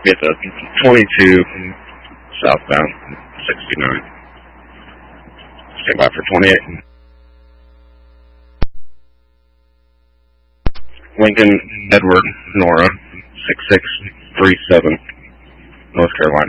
Get the 22 southbound 69. Stand by for 28. Lincoln Edward Nora 6637 North Carolina.